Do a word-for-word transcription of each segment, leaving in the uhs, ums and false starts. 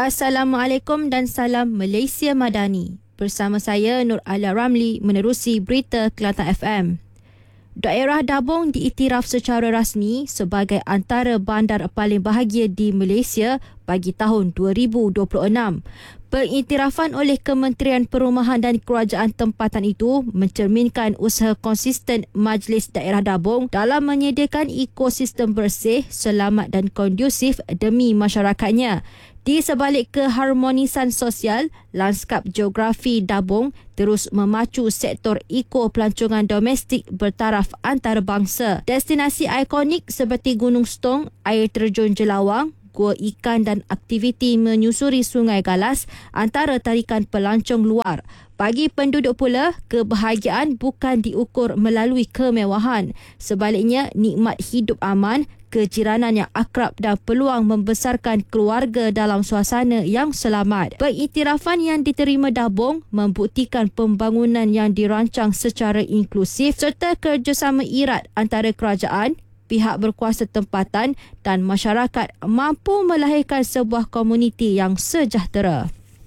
Assalamualaikum dan salam Malaysia Madani. Bersama saya Nur Alia Ramli menerusi berita Kelantan F M. Daerah Dabong diiktiraf secara rasmi sebagai antara bandar paling bahagia di Malaysia bagi tahun dua ribu dua puluh enam. Pengiktirafan oleh Kementerian Perumahan dan Kerajaan Tempatan itu mencerminkan usaha konsisten Majlis Daerah Dabong dalam menyediakan ekosistem bersih, selamat dan kondusif demi masyarakatnya. Di sebalik keharmonisan sosial, lanskap geografi Dabong terus memacu sektor eko-pelancongan domestik bertaraf antarabangsa. Destinasi ikonik seperti Gunung Stong, air terjun Jelawang, gua ikan dan aktiviti menyusuri Sungai Galas antara tarikan pelancong luar. Bagi penduduk pula, kebahagiaan bukan diukur melalui kemewahan. Sebaliknya, nikmat hidup aman, kejiranan yang akrab dan peluang membesarkan keluarga dalam suasana yang selamat. Pengiktirafan yang diterima Dabong membuktikan pembangunan yang dirancang secara inklusif serta kerjasama erat antara kerajaan, pihak berkuasa tempatan dan masyarakat mampu melahirkan sebuah komuniti yang sejahtera.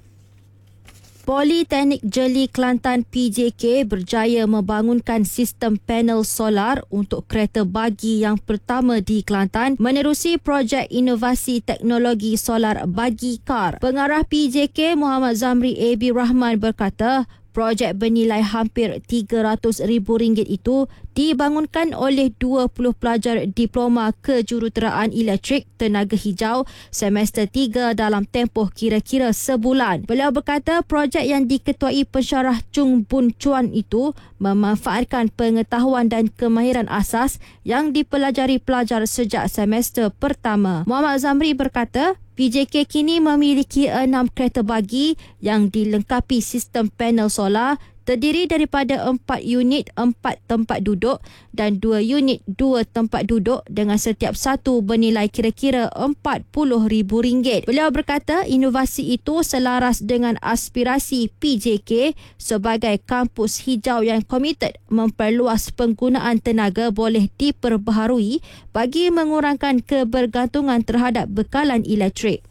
Politeknik Jeli Kelantan P J K berjaya membangunkan sistem panel solar untuk kereta bagi yang pertama di Kelantan menerusi projek inovasi teknologi solar bagi kar. Pengarah P J K Muhammad Zamri A B Rahman berkata, projek bernilai hampir tiga ratus ribu ringgit itu dibangunkan oleh dua puluh pelajar diploma kejuruteraan elektrik tenaga hijau semester tiga dalam tempoh kira-kira sebulan. Beliau berkata projek yang diketuai pensyarah Chung Bun Chuan itu memanfaatkan pengetahuan dan kemahiran asas yang dipelajari pelajar sejak semester pertama. Muhammad Zamri berkata, P J K kini memiliki enam kereta bagi yang dilengkapi sistem panel solar terdiri daripada empat unit empat tempat duduk dan dua unit dua tempat duduk dengan setiap satu bernilai kira-kira empat puluh ribu ringgit. Beliau berkata inovasi itu selaras dengan aspirasi P J K sebagai kampus hijau yang komited memperluas penggunaan tenaga boleh diperbaharui bagi mengurangkan kebergantungan terhadap bekalan elektrik.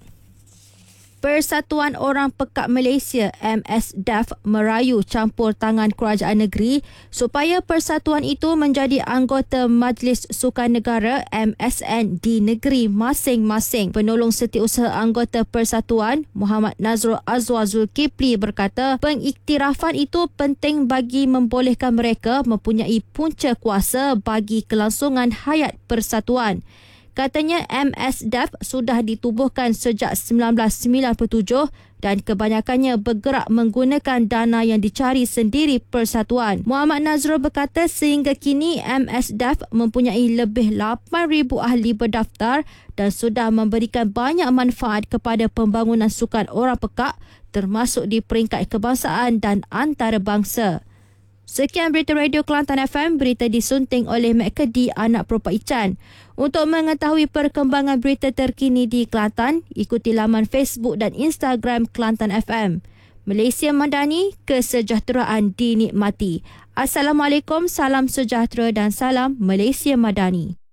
Persatuan Orang Pekak Malaysia M S D A F merayu campur tangan kerajaan negeri supaya persatuan itu menjadi anggota Majlis Sukan Negara M S N di negeri masing-masing. Penolong setiausaha anggota persatuan Muhammad Nazrul Azwar Zulkifli berkata pengiktirafan itu penting bagi membolehkan mereka mempunyai punca kuasa bagi kelangsungan hayat persatuan. Katanya M S D A F sudah ditubuhkan sejak sembilan belas sembilan puluh tujuh dan kebanyakannya bergerak menggunakan dana yang dicari sendiri persatuan. Muhammad Nazrul berkata sehingga kini M S D A F mempunyai lebih lapan ribu ahli berdaftar dan sudah memberikan banyak manfaat kepada pembangunan sukan orang pekak termasuk di peringkat kebangsaan dan antarabangsa. Sekian berita Radio Kelantan F M, berita disunting oleh Mek Kedi, anak Propa Ican. Untuk mengetahui perkembangan berita terkini di Kelantan, ikuti laman Facebook dan Instagram Kelantan F M. Malaysia Madani, kesejahteraan dinikmati. Assalamualaikum, salam sejahtera dan salam Malaysia Madani.